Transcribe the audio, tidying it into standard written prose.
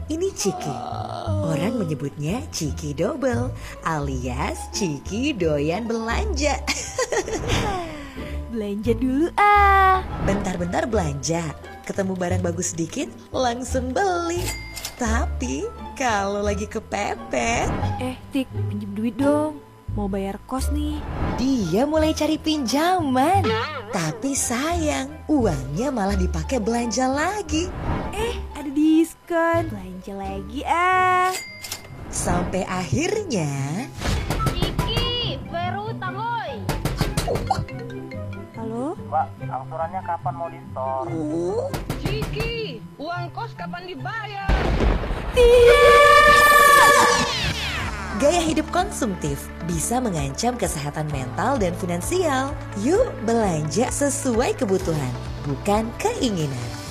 Ini Ciki. Orang menyebutnya Ciki Double alias Ciki doyan belanja. Belanja dulu ah. Bentar-bentar belanja, ketemu barang bagus sedikit langsung beli. Tapi kalau lagi kepepet, Tik, pinjem duit dong. Mau bayar kos nih. dia mulai cari pinjaman. Tapi sayang, uangnya malah dipakai belanja lagi. Ada diskon. Belanja lagi ah. Sampai akhirnya Ciki, baru utang oi. Halo? Mbak, angsurannya kapan mau di-store? Ciki, uang kos kapan dibayar? gaya hidup konsumtif bisa mengancam kesehatan mental dan finansial. Yuk belanja sesuai kebutuhan, bukan keinginan.